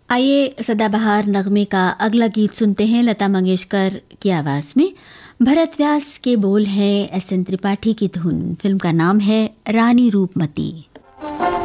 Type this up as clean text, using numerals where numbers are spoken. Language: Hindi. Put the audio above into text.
आइए सदाबहार नगमे का अगला गीत सुनते हैं लता मंगेशकर की आवाज़ में। भरत व्यास के बोल हैं, एस एन त्रिपाठी की धुन। फिल्म का नाम है रानी रूपमती।